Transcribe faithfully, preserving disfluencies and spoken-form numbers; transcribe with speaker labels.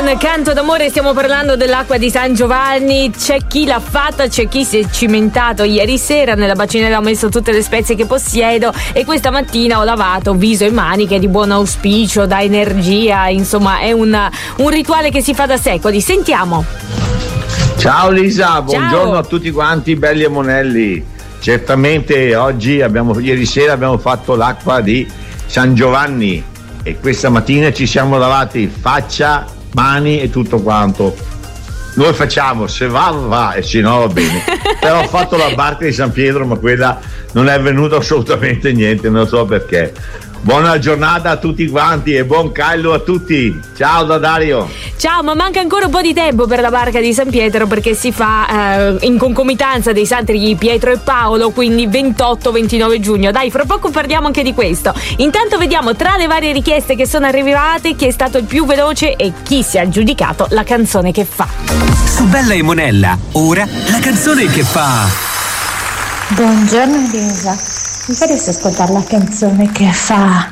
Speaker 1: con Canto d'amore, stiamo parlando dell'acqua di San Giovanni. C'è chi l'ha fatta, c'è chi si è cimentato ieri sera. Nella bacinella ho messo tutte le spezie che possiedo e questa mattina ho lavato viso e mani, che è di buon auspicio, dà energia, insomma è un, un rituale che si fa da secoli. Sentiamo.
Speaker 2: Ciao Lisa, buongiorno. Ciao a tutti quanti belli e monelli. Certamente oggi abbiamo, ieri sera abbiamo fatto l'acqua di San Giovanni e questa mattina ci siamo lavati faccia, mani e tutto quanto. Noi facciamo, se va va e se no va bene. Però ho fatto la barca di San Pietro, ma quella non è venuto assolutamente niente, non so perché. Buona giornata a tutti quanti e buon caldo a tutti. Ciao da Dario.
Speaker 1: Ciao, ma manca ancora un po' di tempo per la barca di San Pietro, perché si fa eh, in concomitanza dei santi Pietro e Paolo, quindi ventotto ventinove giugno. Dai, fra poco parliamo anche di questo. Intanto vediamo tra le varie richieste che sono arrivate chi è stato il più veloce e chi si è aggiudicato la canzone che fa.
Speaker 3: Su Bella e Monella, ora la canzone che fa.
Speaker 4: Buongiorno Elisa, mi faresti ascoltare la canzone che fa